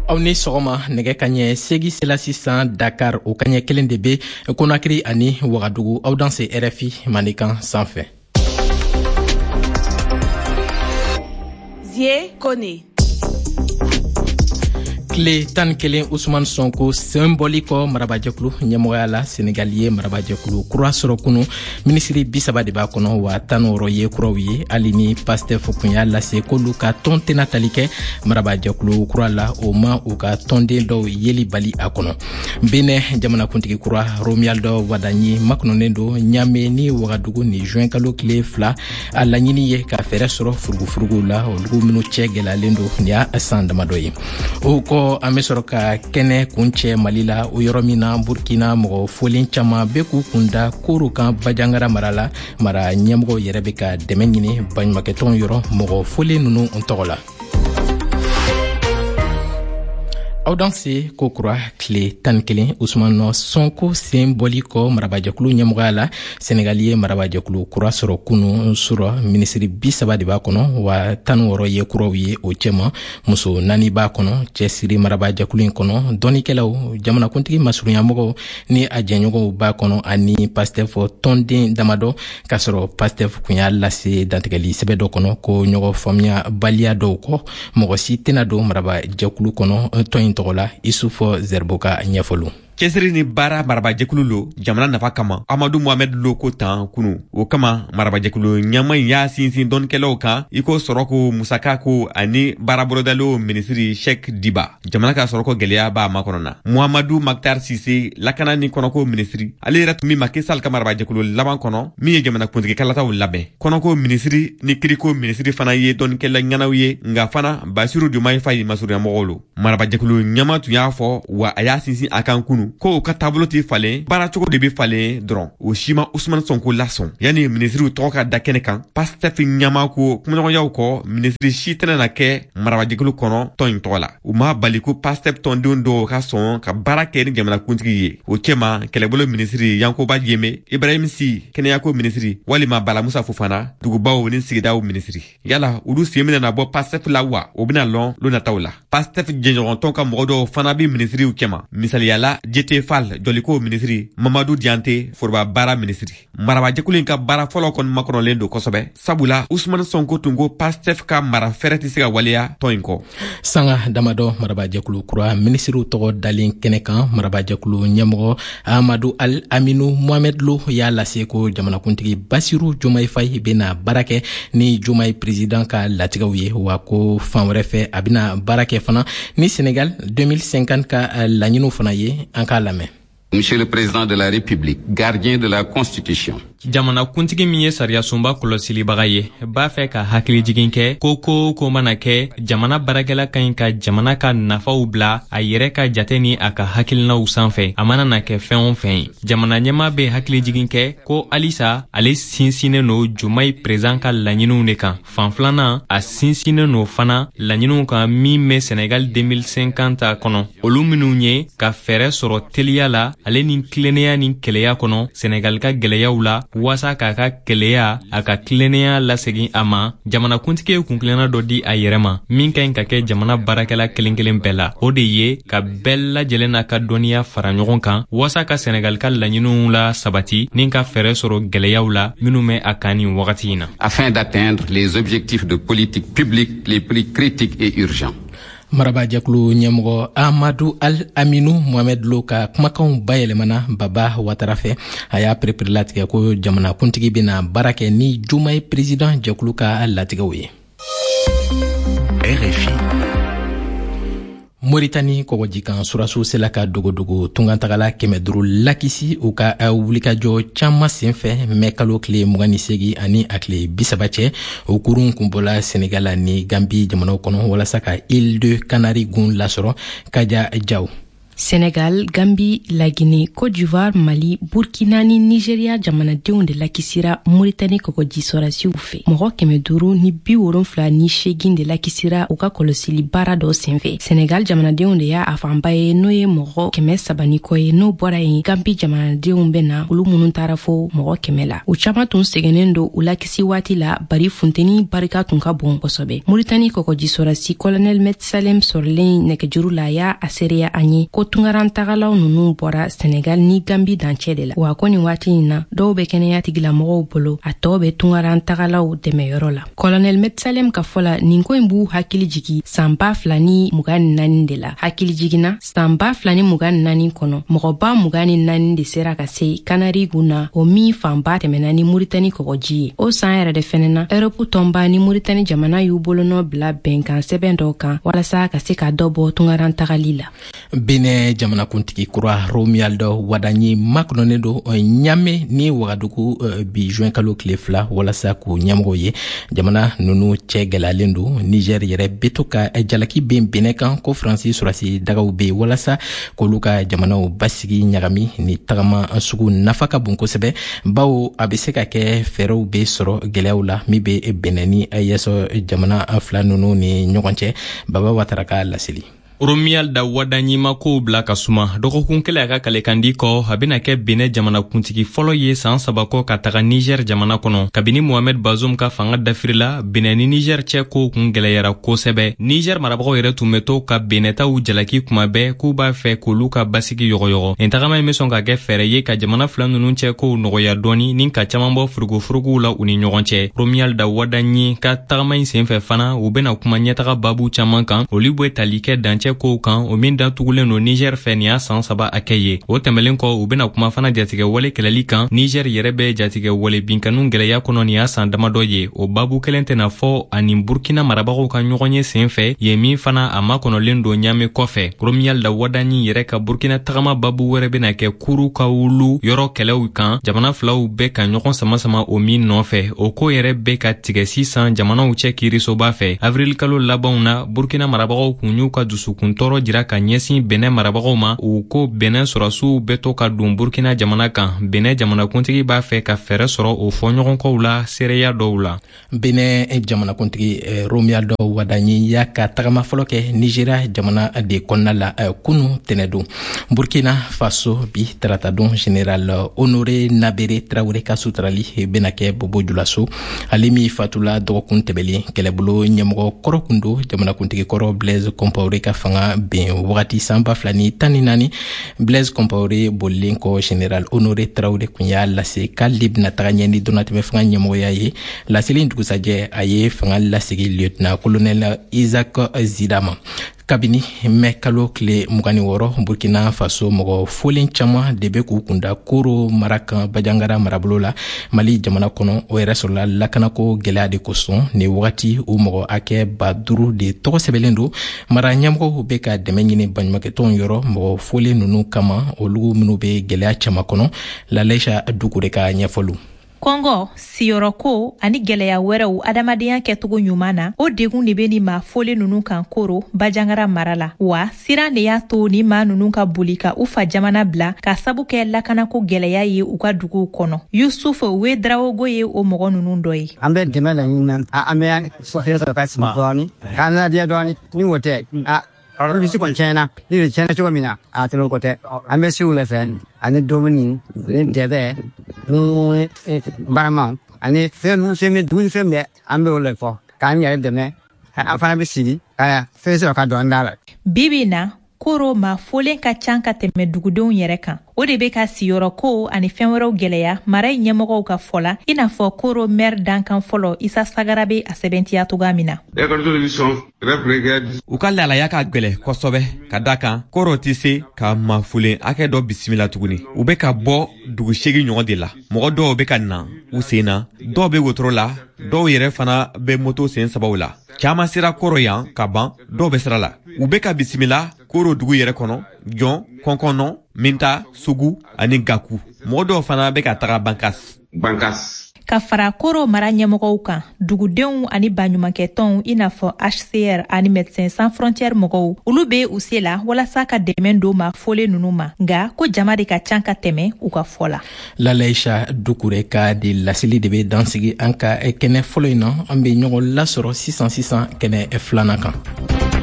aw ni sɔgɔma nɛgɛ kaɲɛ segi sela sisan Dakar o kaɲɛ kelen de be Konakri ani Wagadugu aw dan se RFI Manikan sanfɛ. Zie Kone. Tile 11 Ousmane Sonko symbolique marabajɛkulu ɲɛmɔgɔya la Senegal ye marabajɛkulu kura sɔrɔ kunu ministre 30 de b'a kɔnɔ wa 16 ye kuraw ye hali ni Pastef kun y'a lase k'olu ka tɔn tɛna tali kɛ marabajɛkulu kura la o ma u ka tɔnden dɔw yeli bali a kɔnɔ. Benin jamanakuntigi kura Romualdo Wadanyi makɔnɔnen do Ɲame ni Wagadugu ni juin kalo tile 2 a laɲini ye ka fɛɛrɛ sɔrɔ furugufurugu la olugu minnu cɛ gwɛlɛyalen do ni y'a san damadɔ ye. O kɔ an bɛ sɔrɔ ka kɛnɛ kun cɛ Mali la o yɔrɔ min na Burkina mɔgɔ folen caman bɛ k'u kunda koro kan Bajangara mara la mara ɲɛmɔgɔ yɛrɛ bɛ ka dɛmɛ ɲini baɲumankɛtɔnw yɔrɔ mɔgɔ folen ninnu tɔgɔ la. Aw dan se ko kura tile 11 Ousmane Sonko symbolique marabajɛkulu ɲɛmɔgɔya la Senegal ye marabajɛkulu kura sɔrɔ kunu sɔrɔ ministre 30 de b'a kɔnɔ wa 16 ye kuraw ye o cɛma muso 4 b'a kɔnɔ cɛsiri marabajɛkulu in kɔnɔ dɔnikɛlaw jamanakuntigi masurunyamɔgɔw ni a jɛɲɔgɔnw b'a kɔnɔ ani Pastef tɔnden damadɔ k'a sɔrɔ Pastef kun y'a lase dantigɛli sɛbɛ dɔ kɔnɔ ko ɲɔgɔn faamuya baliya dɔw kɔ mɔgɔ si tɛna don marabajɛkulu kɔnɔ tɔn tɔgɔ la Isufo Zerboka ɲɛfɔlu. Cɛsiri ni baara marabajɛkulu lo jamana nafa kama Amadu Mohamed lo ko tan kunu o kama marabajɛkulu ɲama y'a sinsin dɔnkɛlaw kan iko sɔrɔko musaka ko ani baarabolodalo ministri Sheikh Diba jamana ka sɔrɔko gɛlɛya b'a makɔnɔna Muhammadu Maktar Sise lakana ni kɔnɔko ministri ale yɛrɛ tun min ma kisal ka marabajɛkulu laban kɔnɔ min ye jamana kuntigi kalataw labɛn kɔnɔko ministri ni kiriko ministri fana ye dɔnkɛla ɲanaw ye nga fana Basiru Diomaye Faye masurunyamɔgɔw lo marabajɛkulu ɲama tun y'a fɔ wa a y'a sinsin a kan kunu ko ka taabolo tɛ falen baaracogo de bɛ falen dɔrɔn o si ma Ousmane Sonko lasɔn yanni ministriw tɔgɔ ka da kɛnɛ kan Pastef ɲama ko kumaɲɔgɔnyaw kɔ ministri si tɛna kɛ marabajɛkulu kɔnɔ tɔn in tɔgɔ la u ma bali ko Pastef tɔndenw dɔw ka sɔn ka baara kɛ ni jamanakuntigi ye o cɛma kɛlɛbolo ministri Yankoba Diémé Ibrahim Sy kɛnɛyako ministri walima Bala Musa Fofana dugubaw ni sigidaw ministri yala olu sen bɛna bɔ Pastef la wa o bɛna lɔn lo nataw la Pastef jɛɲɔgɔntɔn ka mɔgɔ dɔw fana bɛ ministriw cɛma misaliyala Fall Joliko ministri Mamadou Diante Forba Bara ministri marabajɛkulu ka baara fɔlɔ kɔni makɔrɔlen do kosɛbɛ sabula Ousmane Sonko tungo Pastef ka mara fɛrɛ tɛ se ka waleya tɔn in kɔ sanga damadɔ marabajɛkulu kura ministriw tɔgɔ dalen kɛnɛ kan marabajɛkulu ɲɛmɔgɔ Amadou Al Aminou Mohamed Lo y'a lase ko jamanakuntigi Basiru Diomaye Faye bɛna baara kɛ ni Diomaye président ka latigɛw ye wa ko fan wɛrɛ fɛ a bɛna baara kɛ fana ni Sénégal 2050 ka laɲiniw fana ye an ka lamɛn. Monsieur le Président de la République, gardien de la Constitution. Jamana kuntigi min ye sariya sunba kɔlɔsilibaga ye b'a fɛ ka hakili jigin kɛ ko mana kɛ jamana barakɛla ka ɲi ka jamana ka nafaw bila a yɛrɛ ka jate ni a ka hakilinaw sanfɛ a mana na kɛ fɛn o fɛn ye jamana ɲɛma bɛ hakili jigin kɛ ko alisa ale sinsinnen no Diomaye président ka laɲiniw de kan fan filanan a sinsinnen no fana laɲiniw kan min bɛ Senegal 2050 kɔnɔ olu minnu ye ka fɛɛrɛ sɔrɔ teliya la ale ni tilennenya ni kɛlɛya kɔnɔ Senegal ka gɛlɛyaw la wasa k'a ka kɛlɛya a ka tilennenya lasegin a ma jamanakuntigi ye kunkilenna dɔ di a yɛrɛ ma min ka ɲi ka kɛ jamana baarakɛla kelen kelen bɛɛ la o de ye ka bɛɛ lajɛlen n'a ka dɔnniya fara ɲɔgɔn kan wasa ka Senegal ka laɲiniw la sabati ni ka fɛɛrɛ sɔrɔ gɛlɛyaw la minnu bɛ a kan nin wagati in na afin d'atteindre les objectifs de politique publique les plus critiques et urgents. Marabajɛkulu ɲɛmɔgɔ Amadou Al Aminou Mohamed Lo ka kumakanw bayɛlɛmana Baba Watara fɛ a y'a perepere latigɛ ko jamanakuntigi bɛna baara kɛ ni Diomaye président jɛkulu ka latigɛw ye. RFI Mauritanie kɔgɔjikan suraso sela ka dogodogo tungantagala 500 lakisi u ka wulikajɔ caman senfɛ mɛ kalo tile 28 ani a tile 30 cɛ o kurun kunbɔla Senegal ni Gambie jamanaw kɔnɔ walasa ka Île de Canari gun lasɔrɔ Kaja Jaw Sénégal, Gambie, la Guinée, Côte d'Ivoire, Mali, Burkina ni Nigeria jamanadenw de lakisira Mauritanie kɔgɔji sɔrasiw fɛ. Mɔgɔ 500 ni 70 ni 8 de lakisira u ka kɔlɔsili baara dɔ senfɛ. Sénégal jamanadenw de y'a a fanba ye n'o ye mɔgɔ 300 ni kɔ ye n'o bɔra yen. Gambie jamanadenw bɛna olu minnu taara fo mɔgɔ 100 la. U caman tun sɛgɛnnen don u lakisi waati la bari funteni barika tun ka bon kosɛbɛ. Mauritanie kɔgɔji sɔrasi Colonel Met Salem sɔrɔlen nɛgɛjuru la y'a a sereya an ye ko tungaran tagalaw nunu bɔra Sénégal ni Gambie dancɛ de la. Wa ko nin waati in na dɔw bɛ kɛnɛya tigilamɔgɔw bolo a tɔw bɛ tungaran tagalaw dɛmɛyɔrɔ la. Colonel Met Salem ka fɔla nin ko in b'u hakili jigi san 2024 de la. Hakili jiginna san 2024 kɔnɔ mɔgɔba 24 de sera ka se Kanarigu na o min fanba tɛmɛna ni Mauritanie kɔgɔji ye. O san yɛrɛ de fɛnɛ na Europe tɔnba ni Mauritanie jamana y'u bolonɔ bila bɛnkan sɛbɛn dɔw kan walasa ka se ka dɔ bɔ tungaran tagali la. Benin jamanakuntigi kura Romualdo Wadanyi makɔnɔnen do Ɲame ni Wagadugu bi juin kalo tile 2 walasa k'u ɲɛmɔgɔ ye. Jamana nunu cɛ gɛlɛyalen do. Niger yɛrɛ bɛ to ka jalaki ben Benin kan ko Faransi surasi dagaw be walasa k'olu ka jamanaw basigi ɲagami ni tagama sugu nafa ka bon kosɛbɛ bawo a bɛ se ka kɛ fɛɛrɛw be sɔrɔ gɛlɛyaw la min bɛ Benin ni AES jamana fila nunu ni ɲɔgɔn cɛ. Baba Watara ka laseli. Romualda Wadanyi ma kow bila ka suma dɔgɔkun kelen a ka kalekandi kɔ a bena kɛ Benin jamanakuntigi fɔlɔ ye san 3 kɔ ka taga Niger jamana kɔnɔ. Kabini Mohamed Bazoum ka fanga dafirila Benin ni Niger cɛ kow kun gɛlɛyara kosɛbɛ. Niger marabagaw yɛrɛ tun bɛ to ka Benetaw jalaki kuma bɛɛ k'u b'a fɛ k'olu ka basigi yɔgɔyɔgɔ. Nin tagama in bɛ sɔn ka kɛ fɛɛrɛ ye ka jamana fila ninnu cɛ kow nɔgɔya dɔɔni ni ka caman bɔ furugufuruguw la u ni ɲɔgɔn cɛ. Romualda Wadanyi ka tagama in senfɛ fana u bena kuma ɲɛtaga babu caman kan olu bɛ tali kɛ dancɛ kow kan o min datugulen no Niger fɛ nin y'a san 3 a kɛ ye. O tɛmɛlen kɔ u bena kuma fana jatigɛ wale kɛlɛli kan. Niger yɛrɛ bɛ jatigɛ wale binkanu gɛlɛya kɔnɔ nin y'a san damadɔ ye. O babu kelen tɛna fɔ ani Burkina marabagaw ka ɲɔgɔn ye senfɛ ye min fana a makɔnɔlen do Ɲame kɔfɛ. Romualda Wadanyi yɛrɛ ka Burkina tagama babu wɛrɛ bena kɛ kuru ka wulu yɔrɔ kɛlɛw kan. Jamana filaw bɛ ka ɲɔgɔn sama o min nɔfɛ. O ko yɛrɛ bɛ ka tigɛ sisan jamanaw cɛ kiirisoba fɛ. Avril kalo labanw na Burkina marabagaw kun y'u ka dusukun tɔɔrɔ jira ka ɲɛsin Benin marabagaw ma u ko Benin sɔrɔsiw bɛ to ka don Burkina jamana kan. Benin jamanakuntigi b'a fɛ ka fɛɛrɛ sɔrɔ o fɔɲɔgɔnkɔw la seereya dɔw la. Benin jamanakuntigi Romualdo Wadanyi y'a ka tagama fɔlɔ kɛ Nigeria jamana de kɔnɔna la kunu tɛnɛ don. Burkina Faso bi tarata don Général Honoré Nabere Traoré ka suturali bena kɛ Bobo Julaso. Ale min fatula dɔgɔkun tɛmɛlen kɛlɛbolo ɲɛmɔgɔ kɔrɔ kun do jamanakuntigi kɔrɔ Blaise Compaoré ka fanga ben wagati san 2014. Blaise Compaoré bolilen kɔ Général Honoré Traoré kun y'a lase k'ale bena taga ɲɛ ni donatɛmɛ fanga ɲɛmɔgɔya ye. Laseli dugusajɛ a ye fanga lasegi lieutenant colonel Isaac Zidama. Kabini mɛ kalo tile 26 Burkina Faso mɔgɔ folen caman de bɛ k'u kunda Koro mara kan Bajangara marabolo la. Mali jamana kɔnɔ o yɛrɛ sɔrɔla lakanako gɛlɛya de kosɔn ni wagati o mɔgɔ hakɛ 5000 de tɔgɔ sɛbɛlen do. Mara ɲɛmɔgɔw bɛ ka dɛmɛ ɲini baɲumankɛtɔnw yɔrɔ mɔgɔ folen ninnu kama olu minnu bɛ gɛlɛya caman kɔnɔ. Laleisha Dukure ka ɲɛfɔliw. Kɔngɔ, siyɔrɔko ani gɛlɛya wɛrɛw adamadenya kɛcogo ɲuman na o degun de bɛ ni maa folen ninnu kan Koro Bajangara mara la. Wa siran de y'a to ni maa ninnu ka boli ka u fa jamana bila ka sabu kɛ lakanako gɛlɛya ye u ka duguw kɔnɔ. Yusuf Wedrawogo ye o mɔgɔ ninnu dɔ ye. An bɛ dɛmɛ laɲini na an bɛ sɔrɔ ka sima dɔɔni k'an ladiya dɔɔni ni o tɛ bisi kɔni tiɲɛna ni de tiɲɛna cogo min na a tɛmɛ ko tɛ an bɛ siw fɛ ani domuni ni dɛbɛ ni barama ani fɛn ninnu fɛn bɛ dumuni fɛn bɛɛ an bɛ o de fɔ k'an yɛrɛ dɛmɛ an fana bɛ sigi ka fɛn sɔrɔ ka dɔn da la. Bibi na Koro maa folen ka can ka tɛmɛ dugudenw yɛrɛ kan. O de bɛ ka siyɔrɔko ani fɛn wɛrɛw gɛlɛya mara in ɲɛmɔgɔw ka fɔla i n'a fɔ Koro maire dankan fɔlɔ Isa Sagara bɛ a sɛbɛntiya togoya min na. U ka lalaya ka gwɛlɛ kosɛbɛ ka da kan Koro tɛ se ka maa folen hakɛ dɔ bisimila tuguni. U bɛ ka bɔ dugu 8 ɲɔgɔn de la. Mɔgɔ dɔw bɛ ka na u sen na, dɔw bɛ wotoro la, dɔw yɛrɛ fana bɛ moto sen 3 la. Caman sera Koro yan ka ban, dɔw bɛ sira la. U bɛ ka bisimila Koro dugu yɛrɛ kɔnɔ, Jɔn, Kɔnkɔnɔ, Minta, Sugu ani Gaku. Mɔgɔ dɔw fana bɛ ka taga Bankas. ka fara koro mara ɲɛmɔgɔw kan dugudenw ani baɲumankɛtɔnw i n'a fɔ HCR ani Médecins Sans Frontières mɔgɔw olu be u se la walasa ka dɛmɛ don ma fɔlen nunu ma nga ko jama de ka can ka tɛmɛ u ka fɔ la. Lalaisha Dukure ka di lasili de be dansigi an ka kɛnɛ fɔlɔ in na an be ɲɔgɔn lasɔrɔ sisan kɛnɛ filanan kan.